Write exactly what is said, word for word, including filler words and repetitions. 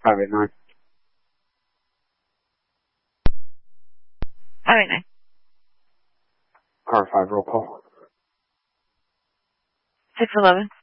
five eight nine. five eight nine. Car five roll call. six eleven.